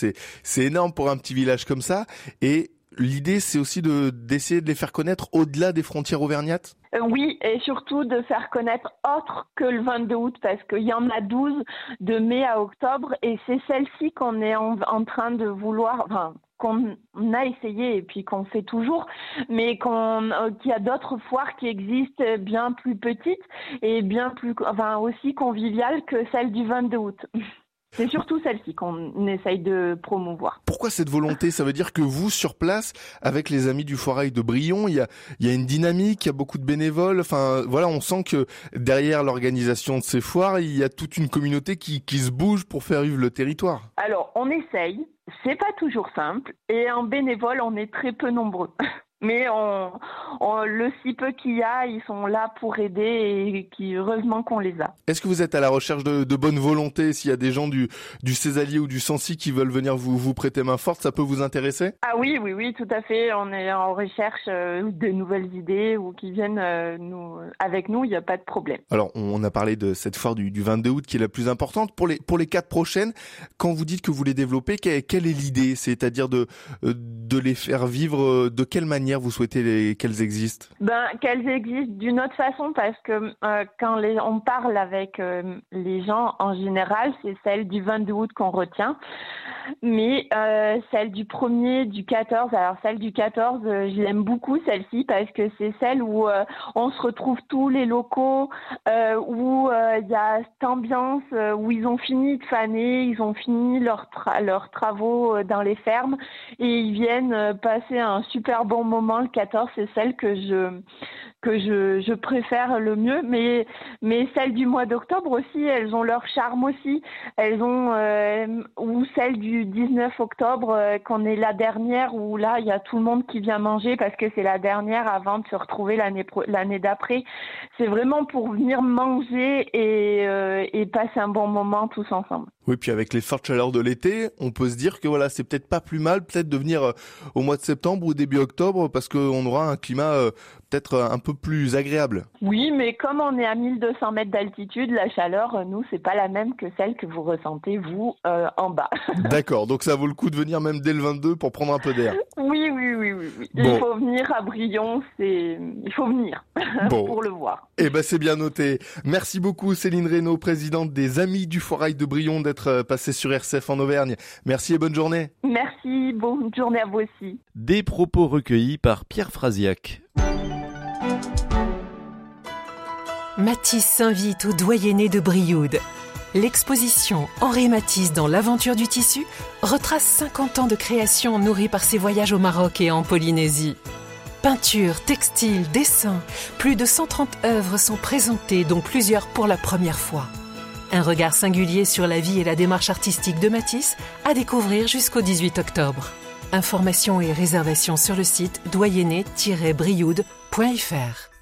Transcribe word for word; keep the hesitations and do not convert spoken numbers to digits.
c'est, c'est énorme pour un petit village comme ça. Et l'idée, c'est aussi de, d'essayer de les faire connaître au-delà des frontières auvergnates. Euh, oui, et surtout de faire connaître autre que le vingt-deux août, parce qu'il y en a douze de mai à octobre, et c'est celle-ci qu'on est en, en train de vouloir, enfin, qu'on a essayé et puis qu'on fait toujours, mais qu'on, euh, qu'il y a d'autres foires qui existent bien plus petites et bien plus, enfin, aussi conviviales que celle du vingt-deux août. C'est surtout celle-ci qu'on essaye de promouvoir. Pourquoi cette volonté ? Ça veut dire que vous, sur place, avec les amis du Foirail de Brion, il y a, il y a une dynamique, il y a beaucoup de bénévoles. Enfin, voilà, on sent que derrière l'organisation de ces foires, il y a toute une communauté qui, qui se bouge pour faire vivre le territoire. Alors, on essaye. C'est pas toujours simple. Et en bénévole, on est très peu nombreux. Mais on, on, le si peu qu'il y a, ils sont là pour aider et qui, heureusement qu'on les a. Est-ce que vous êtes à la recherche de, de bonne volonté ? S'il y a des gens du, du Césalier ou du Sancy qui veulent venir vous, vous prêter main forte, ça peut vous intéresser ? Ah oui, oui, oui, tout à fait. On est en recherche euh, de nouvelles idées ou qui viennent euh, nous, avec nous, il n'y a pas de problème. Alors, on a parlé de cette foire du, du vingt-deux août qui est la plus importante. Pour les, pour les quatre prochaines, quand vous dites que vous les développez, quelle, quelle est l'idée ? C'est-à-dire de, de les faire vivre de quelle manière vous souhaitez les, qu'elles existent ? Ben, qu'elles existent d'une autre façon, parce que euh, quand les, on parle avec euh, les gens en général, c'est celle du vingt-deux août qu'on retient, mais euh, celle du premier, du quatorze, alors celle du quatorze, euh, je l'aime beaucoup celle-ci, parce que c'est celle où euh, on se retrouve tous les locaux, euh, où il euh, y a cette ambiance, euh, où ils ont fini de faner, ils ont fini leurs tra- leurs travaux dans les fermes, et ils viennent euh, passer un super bon moment. Le quatorze, c'est celle que je que je, je préfère le mieux, mais mais celles du mois d'octobre aussi, elles ont leur charme aussi. Elles ont euh, ou celle du dix-neuf octobre, euh, qu'on est la dernière, où là il y a tout le monde qui vient manger parce que c'est la dernière avant de se retrouver l'année pro- l'année d'après. C'est vraiment pour venir manger et euh, et passer un bon moment tous ensemble. Oui, puis avec les fortes chaleurs de l'été, on peut se dire que voilà, c'est peut-être pas plus mal, peut-être de venir euh, au mois de septembre ou début octobre, parce qu'on aura un climat euh, peut-être un peu plus agréable. Oui, mais comme on est à mille deux cents mètres d'altitude, la chaleur, nous, c'est pas la même que celle que vous ressentez, vous, euh, en bas. D'accord, donc ça vaut le coup de venir même dès le vingt-deux pour prendre un peu d'air. Oui, oui, oui, oui. oui. Bon. Il faut venir à Brion, c'est... il faut venir Bon. pour le voir. Eh ben c'est bien noté. Merci beaucoup Céline Reynaud, présidente des Amis du Foirail de Brion, d'être passée sur R C F en Auvergne. Merci et bonne journée. Merci, bonne journée à vous aussi. Des propos recueillis par Pierre Frasiac. Matisse s'invite au doyenné de Brioude. L'exposition Henri Matisse dans l'aventure du tissu retrace cinquante ans de création nourris par ses voyages au Maroc et en Polynésie. Peinture, textile, dessin, plus de cent trente œuvres sont présentées, dont plusieurs pour la première fois. Un regard singulier sur la vie et la démarche artistique de Matisse à découvrir jusqu'au dix-huit octobre. Informations et réservations sur le site doyenné tiret brioude point f r.